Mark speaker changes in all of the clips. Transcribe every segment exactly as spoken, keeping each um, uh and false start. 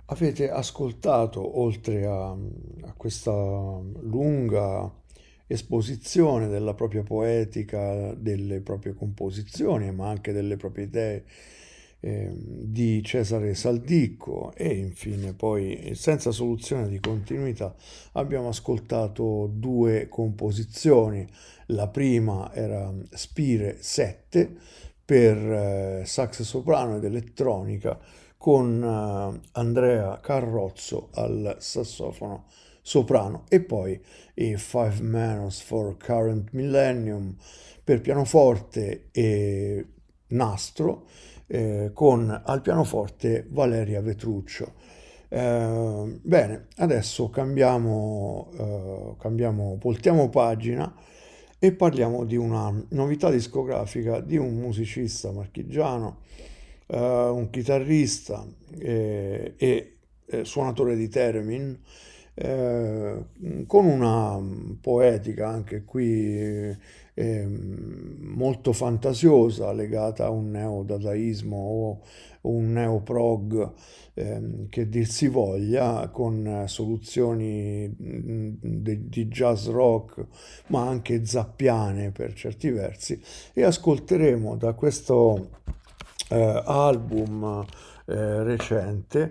Speaker 1: Avete ascoltato, oltre a, a questa lunga esposizione della propria poetica, delle proprie composizioni, ma anche delle proprie idee, eh, di Cesare Saldicco e infine poi, senza soluzione di continuità, abbiamo ascoltato due composizioni. La prima era Spire sette per eh, sax soprano ed elettronica con eh, Andrea Carrozzo al sassofono soprano e poi i Five Minutes for Current Millennium per pianoforte e nastro eh, con al pianoforte Valeria Vetruccio. Eh, bene, adesso cambiamo, eh, cambiamo, voltiamo pagina e parliamo di una novità discografica di un musicista marchigiano, eh, un chitarrista eh, e eh, suonatore di theremin, eh, con una poetica anche qui eh, ehm, molto fantasiosa, legata a un neodadaismo o un neoprog, ehm, che dir si voglia, con eh, soluzioni mm, di, di jazz rock, ma anche zappiane per certi versi, e ascolteremo da questo eh, album eh, recente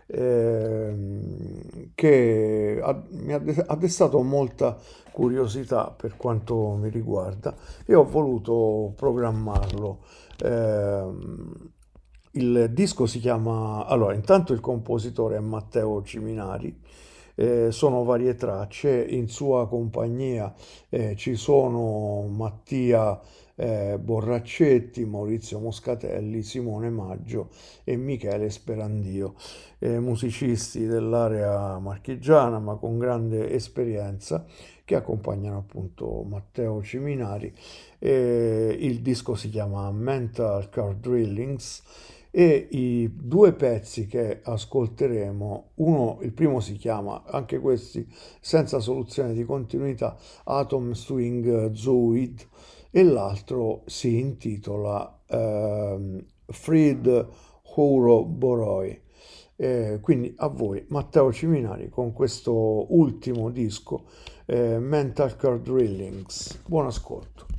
Speaker 1: ehm, che ha, mi ha de- ha destato molta curiosità per quanto mi riguarda e ho voluto programmarlo. Ehm, il disco si chiama, allora, intanto il compositore è Matteo Ciminari, eh, sono varie tracce, in sua compagnia eh, ci sono Mattia eh, Borraccetti, Maurizio Moscatelli, Simone Maggio e Michele Sperandio, eh, musicisti dell'area marchigiana ma con grande esperienza che accompagnano appunto Matteo Ciminari. Eh, il disco si chiama Mental Car Drillings e i due pezzi che ascolteremo, uno, il primo si chiama, anche questi senza soluzione di continuità, Atom Swing Zooid, e l'altro si intitola ehm, Fried Huro Boroi. Eh, quindi a voi Matteo Ciminari con questo ultimo disco, eh, Mental Car Drillings. Buon ascolto.